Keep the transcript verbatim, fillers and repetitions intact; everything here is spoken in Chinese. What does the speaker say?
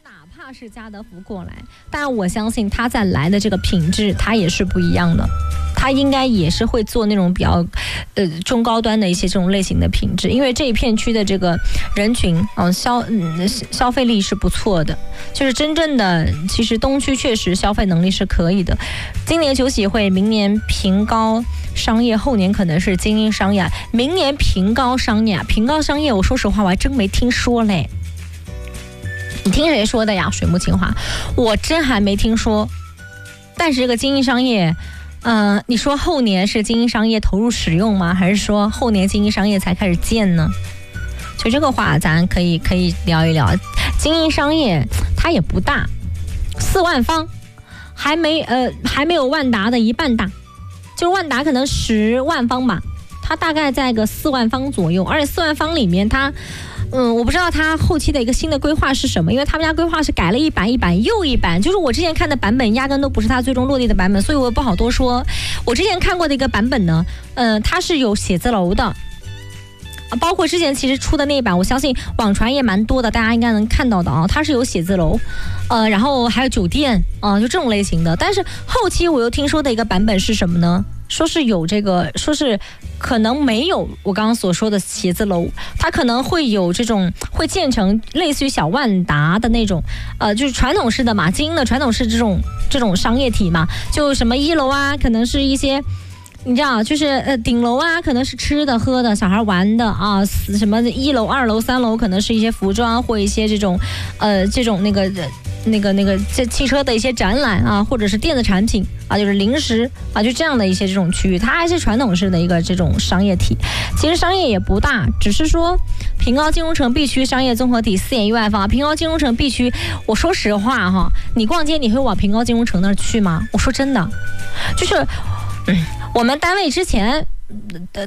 哪怕是家得福过来，但我相信他在来的这个品质，他也是不一样的。他应该也是会做那种比较，呃，中高端的一些这种类型的品质，因为这一片区的这个人群，嗯、呃，消嗯消费力是不错的，就是真正的，其实东区确实消费能力是可以的。今年酒喜会，明年平高商业，后年可能是精英商业，明年平高商业，平高商业，我说实话我还真没听说嘞。你听谁说的呀？水木清华，我真还没听说。但是这个精英商业。嗯、呃，你说后年是精英商业投入使用吗？还是说后年精英商业才开始建呢？就这个话，咱可以可以聊一聊。精英商业它也不大，四万方，还没呃还没有万达的一半大，就万达可能十万方吧，它大概在个四万方左右，而且四万方里面它。嗯，我不知道他后期的一个新的规划是什么，因为他们家规划是改了一版一版又一版，就是我之前看的版本压根都不是他最终落地的版本，所以我也不好多说。我之前看过的一个版本呢，嗯、呃，它是有写字楼的，包括之前其实出的那一版，我相信网传也蛮多的，大家应该能看到的啊，它是有写字楼，呃，然后还有酒店啊、呃，就这种类型的。但是后期我又听说的一个版本是什么呢？说是有这个，说是可能没有我刚刚所说的写字楼，它可能会有这种会建成类似于小万达的那种，呃，就是传统式的嘛，精英的传统式这种这种商业体嘛，就什么一楼啊，可能是一些。你知道，就是呃，顶楼啊，可能是吃的、喝的、小孩玩的啊，什么一楼、二楼、三楼，可能是一些服装或一些这种，呃，这种那个、那个、那个这汽车的一些展览啊，或者是电子产品啊，就是零食啊，就这样的一些这种区域，它还是传统式的一个这种商业体。其实商业也不大，只是说平高金融城 B 区商业综合体四点一万方，平高金融城 B 区，我说实话哈，你逛街你会往平高金融城那儿去吗？我说真的，就是。嗯，我们单位之前的